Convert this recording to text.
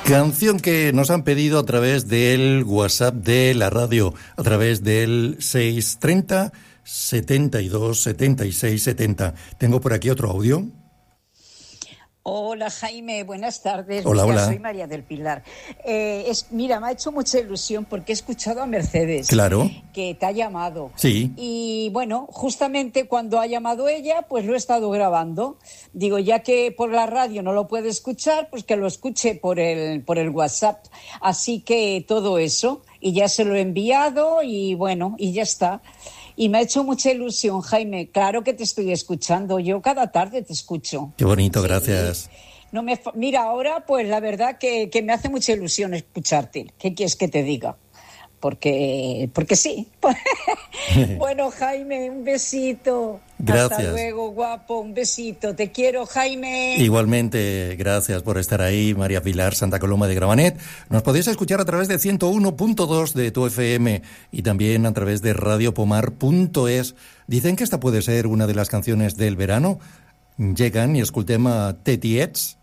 Canción que nos han pedido a través del WhatsApp de la radio, a través del 630 72 76 70. Tengo por aquí otro audio. Hola Jaime, buenas tardes. Hola, mira, hola. Soy María del Pilar. Mira, me ha hecho mucha ilusión porque he escuchado a Mercedes. Claro. Que te ha llamado. Sí. Y bueno, justamente cuando ha llamado ella, pues lo he estado grabando. Digo, ya que por la radio no lo puede escuchar, pues que lo escuche por el WhatsApp. Así que todo eso. Y ya se lo he enviado y bueno, y ya está. Y me ha hecho mucha ilusión, Jaime. Claro que te estoy escuchando. Yo cada tarde te escucho. Qué bonito, Sí. gracias. Mira, ahora pues la verdad que me hace mucha ilusión escucharte. ¿Qué quieres que te diga? Porque sí. Bueno, Jaime, un besito. Gracias. Hasta luego, guapo. Un besito. Te quiero, Jaime. Igualmente, gracias por estar ahí, María Pilar, Santa Coloma de Gramenet. Nos podéis escuchar a través de 101.2 de tu FM y también a través de radiopomar.es. Dicen que esta puede ser una de las canciones del verano. Llegan y escoltem a Tetiets.